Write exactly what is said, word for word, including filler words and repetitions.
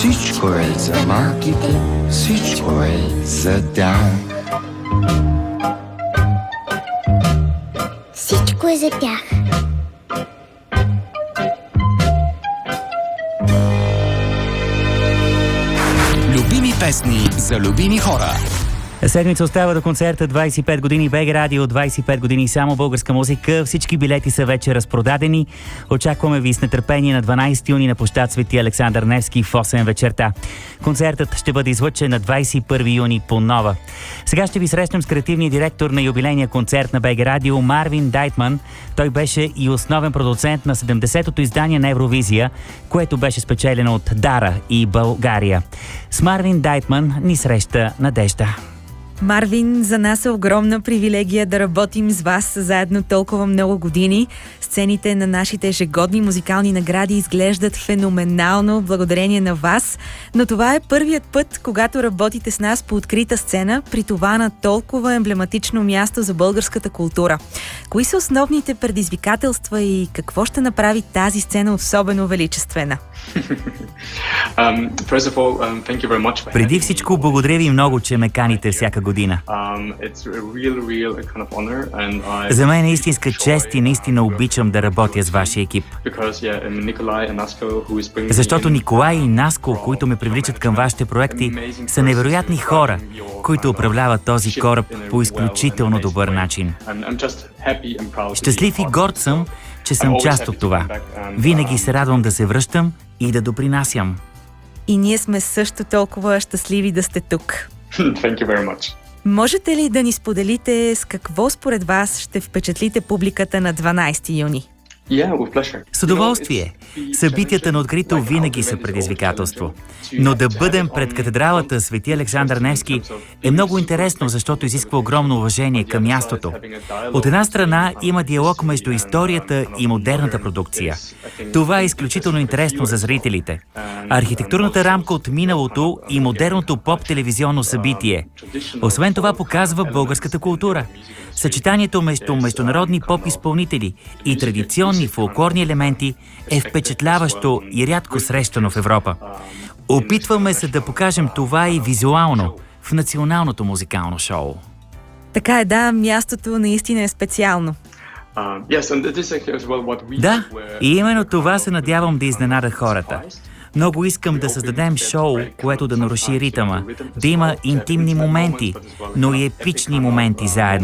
Всичко е за малките, всичко е за тях. Всичко е за тях. Любими песни за любими хора. Седмица остава до концерта двайсет и пет години БГ Радио, двайсет и пет години само българска музика. Всички билети са вече разпродадени. Очакваме ви с нетърпение на дванайсети юни на площад Свети Александър Невски в осем вечерта. Концертът ще бъде излъчен на двайсет и първи юни по Нова. Сега ще ви срещнем с креативния директор на юбилейния концерт на БГ Радио Марвин Дайтман. Той беше и основен продуцент на седемдесетото издание на Евровизия, което беше спечелено от Дара и България. С Марвин Дайтман ни среща Надежда. Марвин, за нас е огромна привилегия да работим с вас заедно толкова много години. Сцените на нашите ежегодни музикални награди изглеждат феноменално благодарение на вас, но това е първият път, когато работите с нас по открита сцена, при това на толкова емблематично място за българската култура. Кои са основните предизвикателства и какво ще направи тази сцена особено величествена? Um, first of all, um, thank you very much. Преди всичко, благодаря ви много, че ме каните всяка година. Um, it's a real, real kind of honor, and I... За мен е истинска чест и наистина обичам да работя с вашия екип. Because, yeah, Nikolai and Nasko, who is bringing... Защото Николай и Наско, които ме привличат към вашите проекти, са невероятни хора, които управляват този кораб по изключително добър начин. Щастлив и горд съм, че съм част от това. Винаги се радвам да се връщам и да допринасям. И ние сме също толкова щастливи да сте тук. Thank you very much. Можете ли да ни споделите с какво според вас ще впечатлите публиката на дванайсети юни? Yeah, with pleasure. С удоволствие. Събитията на открито винаги са предизвикателство. Но да бъдем пред катедралата Свети Александър Невски е много интересно, защото изисква огромно уважение към мястото. От една страна има диалог между историята и модерната продукция. Това е изключително интересно за зрителите. Архитектурната рамка от миналото и модерното поп-телевизионно събитие. Освен това показва българската култура. Съчетанието между международни поп-изпълнители и традиционни фолклорни елементи е впечатляващо и рядко срещано в Европа. Опитваме се да покажем това и визуално в националното музикално шоу. Така е, да, мястото наистина е специално. Да, и именно това се надявам да изненада хората. Много искам да създадем шоу, което да наруши ритъма, да има интимни моменти, но и епични моменти заедно